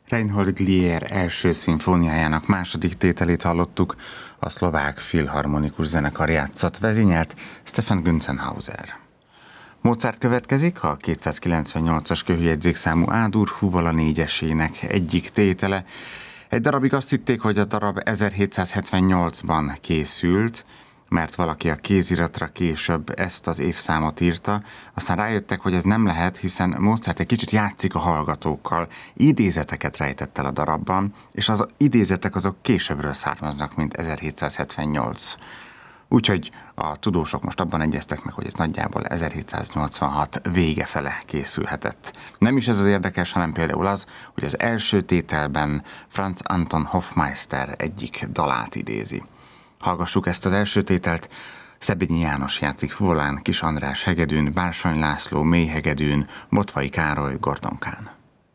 Reinhold Glier első szimfóniájának második tételét hallottuk, a szlovák filharmonikus zenekar játszott, vezényelt Stefan Günzenhauser. Mozart következik, a 298-as kőjegyzékszámú A-dur Huvala négyesének egyik tétele. Egy darabig azt hitték, hogy a darab 1778-ban készült, mert valaki a kéziratra később ezt az évszámot írta, aztán rájöttek, hogy ez nem lehet, hiszen Mozart egy kicsit játszik a hallgatókkal, idézeteket rejtett el a darabban, és az idézetek azok későbbről származnak, mint 1778. Úgyhogy a tudósok most abban egyeztek meg, hogy ez nagyjából 1786 vége fele készülhetett. Nem is ez az érdekes, hanem például az, hogy az első tételben Franz Anton Hofmeister egyik dalát idézi. Hallgassuk ezt az első tételt. Szebényi János játszik fuvolán, Kis András hegedűn, Bársony László mély hegedűn, Botvai Károly gordonkán.